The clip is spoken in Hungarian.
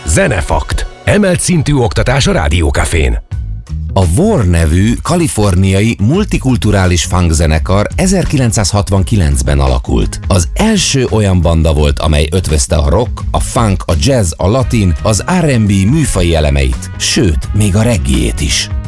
Zenefakt. Emelt szintű oktatás a Rádiókafén. A War nevű kaliforniai multikulturális funk zenekar 1969-ben alakult. Az első olyan banda volt, amely ötvözte a rock, a funk, a jazz, a latin, az R&B műfaji elemeit, sőt, még a reggae-t is.